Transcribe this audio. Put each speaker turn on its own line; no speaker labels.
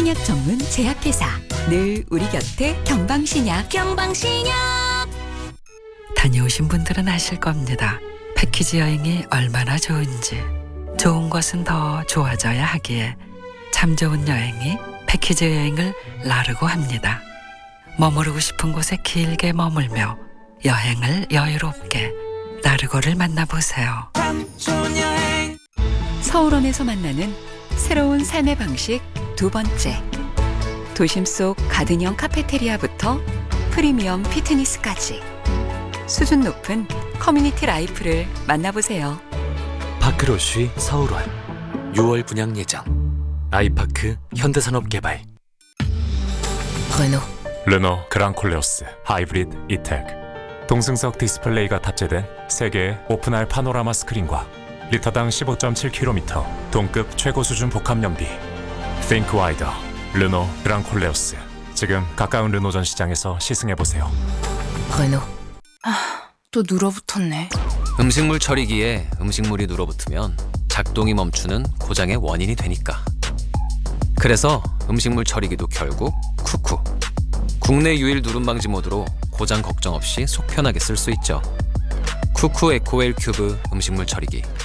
청약 전문 제약회사 늘 우리 곁에 경방신약.
다녀오신 분들은 아실 겁니다. 패키지 여행이 얼마나 좋은지. 좋은 것은 더 좋아져야 하기에 참 좋은 여행이 패키지 여행을 나르고 합니다. 머무르고 싶은 곳에 길게 머물며 여행을 여유롭게 나르고를 만나보세요.
서울원에서 만나는 새로운 삶의 방식 두 번째. 도심 속 가든형 카페테리아부터 프리미엄 피트니스까지 수준 높은 커뮤니티 라이프를 만나보세요.
파크로쉬 서울원 6월 분양 예정. 아이파크 현대산업개발.
르노 그랑콜레오스 하이브리드 이텍. 동승석 디스플레이가 탑재된 3개의 오픈할 파노라마 스크린과 리터당 15.7km 동급 최고 수준 복합 연비. Think Wider 르노 그랑콜레오스. 지금 가까운 르노 전 시장에서 시승해보세요.
또 눌어붙었네.
음식물 처리기에 음식물이 눌어붙으면 작동이 멈추는 고장의 원인이 되니까. 그래서 음식물 처리기도 결국 쿠쿠. 국내 유일 누름 방지 모드로 고장 걱정 없이 속 편하게 쓸 수 있죠. 쿠쿠 에코웰 큐브 음식물 처리기.